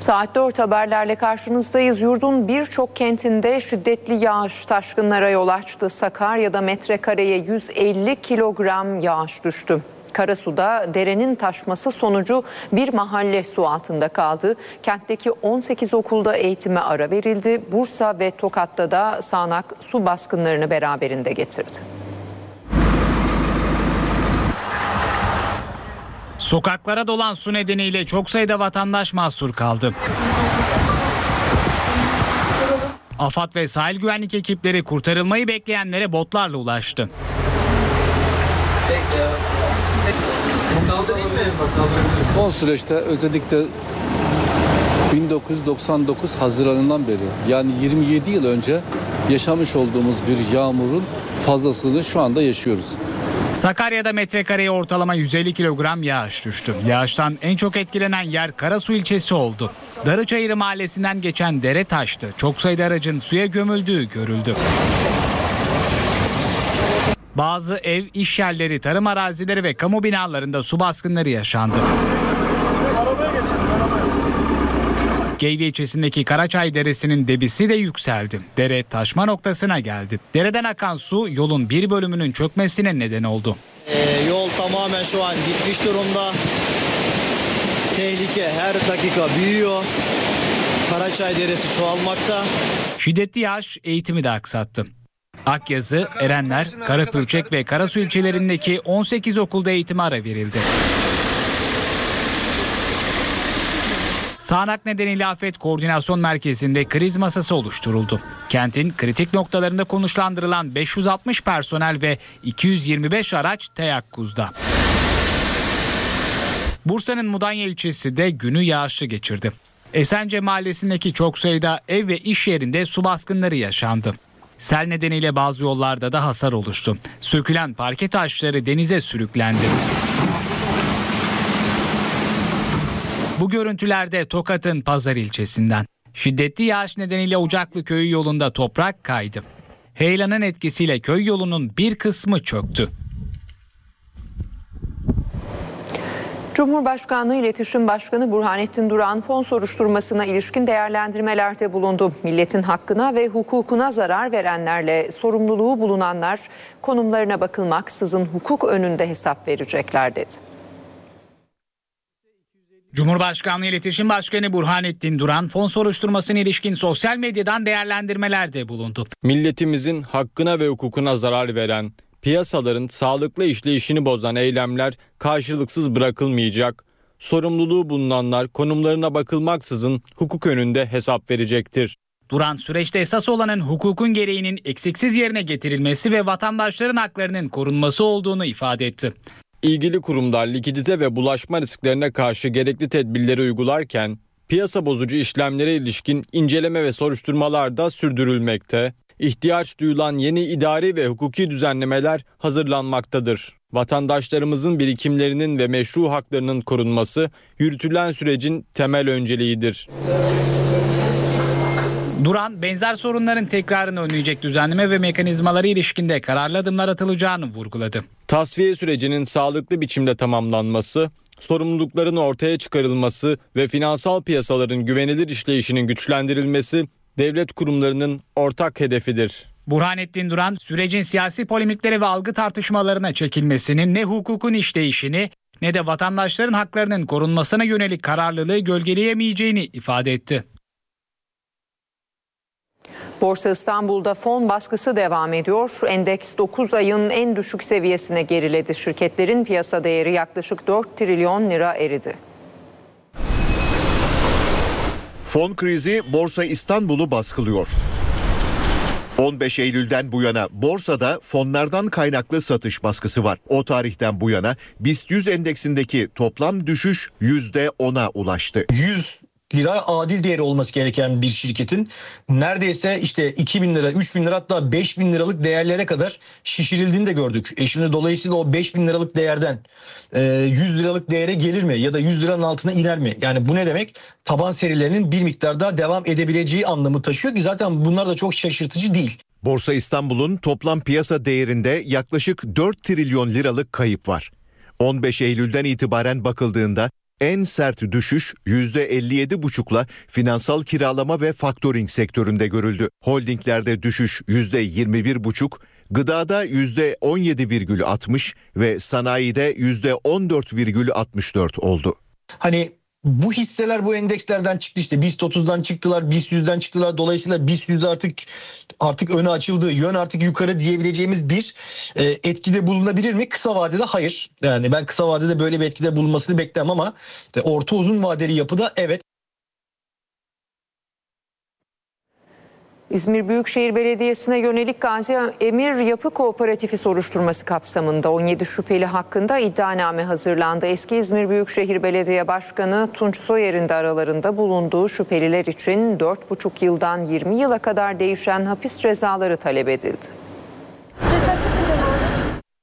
Saat 4 haberlerle karşınızdayız. Yurdun birçok kentinde şiddetli yağış taşkınlara yol açtı. Sakarya'da metrekareye 150 kilogram yağış düştü. Karasu'da derenin taşması sonucu bir mahalle su altında kaldı. Kentteki 18 okulda eğitime ara verildi. Bursa ve Tokat'ta da sağanak su baskınlarını beraberinde getirdi. Sokaklara dolan su nedeniyle çok sayıda vatandaş mahsur kaldı. AFAD ve sahil güvenlik ekipleri kurtarılmayı bekleyenlere botlarla ulaştı. Son süreçte özellikle 1999 Haziran'ından beri, yani 27 yıl önce yaşamış olduğumuz bir yağmurun fazlasını şu anda yaşıyoruz. Sakarya'da metrekareye ortalama 150 kilogram yağış düştü. Yağıştan en çok etkilenen yer Karasu ilçesi oldu. Darıçayırı mahallesinden geçen dere taştı. Çok sayıda aracın suya gömüldüğü görüldü. Bazı ev, iş yerleri, tarım arazileri ve kamu binalarında su baskınları yaşandı. Geyve ilçesindeki Karaçay Deresi'nin debisi de yükseldi. Dere taşma noktasına geldi. Dereden akan su yolun bir bölümünün çökmesine neden oldu. Yol tamamen şu an gitmiş durumda. Tehlike her dakika büyüyor. Karaçay Deresi çoğalmakta. Şiddetli yağış eğitimi de aksattı. Akyazı, Erenler, Karapürçek ve Karasu ilçelerindeki 18 okulda eğitime ara verildi. Sağanak nedeniyle Afet Koordinasyon Merkezi'nde kriz masası oluşturuldu. Kentin kritik noktalarında konuşlandırılan 560 personel ve 225 araç teyakkuzda. Bursa'nın Mudanya ilçesi de günü yağışlı geçirdi. Esence mahallesindeki çok sayıda ev ve iş yerinde su baskınları yaşandı. Sel nedeniyle bazı yollarda da hasar oluştu. Sökülen parke taşları denize sürüklendi. Bu görüntülerde Tokat'ın Pazar ilçesinden. Şiddetli yağış nedeniyle Ocaklı Köyü yolunda toprak kaydı. Heyelanın etkisiyle köy yolunun bir kısmı çöktü. Cumhurbaşkanlığı İletişim Başkanı Burhanettin Duran fon soruşturmasına ilişkin değerlendirmelerde bulundu. Milletin hakkına ve hukukuna zarar verenlerle sorumluluğu bulunanlar konumlarına bakılmaksızın hukuk önünde hesap verecekler dedi. Cumhurbaşkanlığı İletişim Başkanı Burhanettin Duran fon soruşturmasına ilişkin sosyal medyadan değerlendirmelerde bulundu. Milletimizin hakkına ve hukukuna zarar veren, piyasaların sağlıklı işleyişini bozan eylemler karşılıksız bırakılmayacak. Sorumluluğu bulunanlar konumlarına bakılmaksızın hukuk önünde hesap verecektir. Duran süreçte esas olanın hukukun gereğinin eksiksiz yerine getirilmesi ve vatandaşların haklarının korunması olduğunu ifade etti. İlgili kurumlar likidite ve bulaşma risklerine karşı gerekli tedbirleri uygularken piyasa bozucu işlemlere ilişkin inceleme ve soruşturmalar da sürdürülmekte. İhtiyaç duyulan yeni idari ve hukuki düzenlemeler hazırlanmaktadır. Vatandaşlarımızın birikimlerinin ve meşru haklarının korunması yürütülen sürecin temel önceliğidir. Duran, benzer sorunların tekrarını önleyecek düzenleme ve mekanizmaları ilişkinde kararlı adımlar atılacağını vurguladı. Tasfiye sürecinin sağlıklı biçimde tamamlanması, sorumlulukların ortaya çıkarılması ve finansal piyasaların güvenilir işleyişinin güçlendirilmesi devlet kurumlarının ortak hedefidir. Burhanettin Duran, sürecin siyasi polemiklere ve algı tartışmalarına çekilmesinin ne hukukun işleyişini ne de vatandaşların haklarının korunmasına yönelik kararlılığı gölgeleyemeyeceğini ifade etti. Borsa İstanbul'da fon baskısı devam ediyor. Endeks 9 ayın en düşük seviyesine geriledi. Şirketlerin piyasa değeri yaklaşık 4 trilyon lira eridi. Fon krizi Borsa İstanbul'u baskılıyor. 15 Eylül'den bu yana borsada fonlardan kaynaklı satış baskısı var. O tarihten bu yana BIST 100 endeksindeki toplam düşüş %10'a ulaştı. 100 lira adil değeri olması gereken bir şirketin neredeyse işte 2.000 lira, 3.000 lira hatta 5.000 liralık değerlere kadar şişirildiğini de gördük. Şimdi dolayısıyla o 5.000 liralık değerden 100 liralık değere gelir mi ya da 100 liranın altına iner mi? Yani bu ne demek? Taban serilerinin bir miktarda devam edebileceği anlamı taşıyor ki zaten bunlar da çok şaşırtıcı değil. Borsa İstanbul'un toplam piyasa değerinde yaklaşık 4 trilyon liralık kayıp var. 15 Eylül'den itibaren bakıldığında En sert düşüş %57,5'la finansal kiralama ve faktoring sektöründe görüldü. Holdinglerde düşüş %21,5, gıdada %17,60 ve sanayide %14,64 oldu. Hani bu hisseler bu endekslerden çıktı, işte BIST 30'dan çıktılar, BIST 100'den çıktılar. Dolayısıyla BIST 100'de artık öne açıldı. Yön artık yukarı diyebileceğimiz bir etkide bulunabilir mi? Kısa vadede hayır. Yani ben kısa vadede böyle bir etkide bulunmasını beklemem ama orta uzun vadeli yapıda evet. İzmir Büyükşehir Belediyesi'ne yönelik Gazi Emir Yapı Kooperatifi soruşturması kapsamında 17 şüpheli hakkında iddianame hazırlandı. Eski İzmir Büyükşehir Belediye Başkanı Tunç Soyer'in de aralarında bulunduğu şüpheliler için 4,5 yıldan 20 yıla kadar değişen hapis cezaları talep edildi.